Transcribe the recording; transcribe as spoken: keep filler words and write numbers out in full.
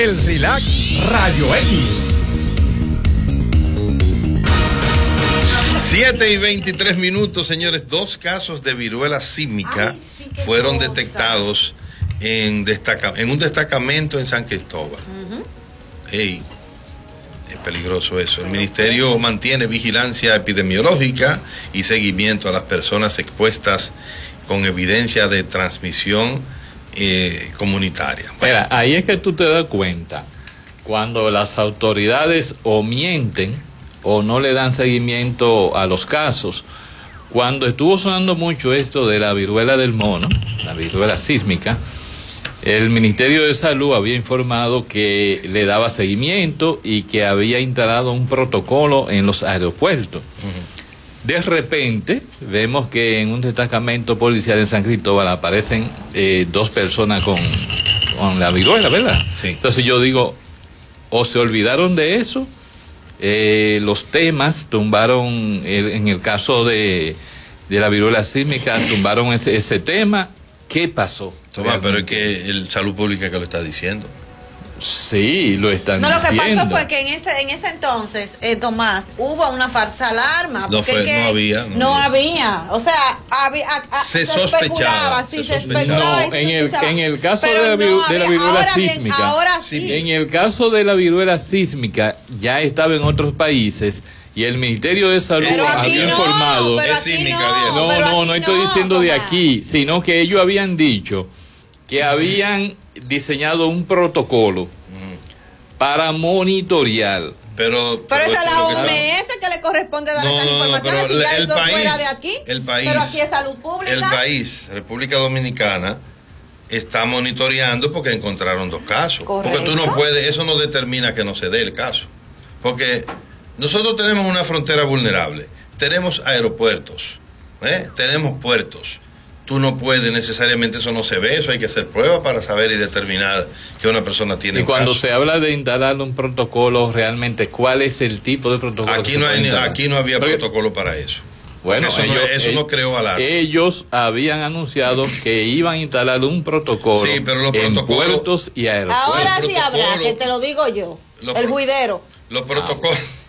El Relax Rayo X. siete y veintitrés minutos, señores. Dos casos de viruela sísmica Ay, sí, fueron cosa. detectados en, destaca, en un destacamento en San Cristóbal. Uh-huh. Hey, es peligroso eso. El ministerio mantiene vigilancia epidemiológica y seguimiento a las personas expuestas con evidencia de transmisión eh, comunitaria. Bueno. Mira, ahí es que tú te das cuenta cuando las autoridades o mienten o no le dan seguimiento a los casos. Cuando estuvo sonando mucho esto de la viruela del mono, la viruela sísmica, el Ministerio de Salud había informado que le daba seguimiento y que había instalado un protocolo en los aeropuertos. Uh-huh. De repente, vemos que en un destacamento policial en San Cristóbal aparecen eh, dos personas con, con la viruela, ¿verdad? Sí. Entonces yo digo, o se olvidaron de eso, eh, los temas tumbaron, el, en el caso de, de la viruela sísmica, tumbaron ese, ese tema. ¿Qué pasó? Tomás, pero es que el Salud Pública que lo está diciendo. Sí, lo están no, diciendo. No, lo que pasó fue que en ese en ese entonces, eh, Tomás, hubo una falsa alarma. No, fue, que no había. No, no había. había. O sea, había, a, a, se, se sospechaba. Sí, se se sospechaba. No, en el, en el caso pero de la, no de la había, viruela ahora sísmica. Bien, ahora sí. En el caso de la viruela sísmica, ya estaba en otros países. Y el Ministerio de Salud había no, informado. Pero es sísmica, no, no, pero no, no estoy no, diciendo Tomás. de aquí, sino que ellos habían dicho que habían diseñado un protocolo mm. para monitorear. Pero, pero, pero esa es la O M que S que le corresponde dar no, esas informaciones no, y ya el eso país, fuera de aquí. El país, pero aquí es Salud Pública. El país, República Dominicana, está monitoreando porque encontraron dos casos. Correcto. Porque tú no puedes, eso no determina que no se dé el caso. Porque nosotros tenemos una frontera vulnerable, tenemos aeropuertos, ¿eh? tenemos puertos. Tú no puedes necesariamente, eso no se ve, eso hay que hacer pruebas para saber y determinar que una persona tiene y un cuando caso. se habla de instalar un protocolo, realmente, ¿cuál es el tipo de protocolo? Aquí, no, hay, aquí no había Porque, protocolo para eso. Bueno, eso, ellos, no, eso ellos, no creó alarma. Ellos habían anunciado que iban a instalar un protocolo sí, pero los en protocolos, puertos y aeropuertos. Ahora sí habrá, que te lo digo yo, los, el juidero. Los protocolos... Ah,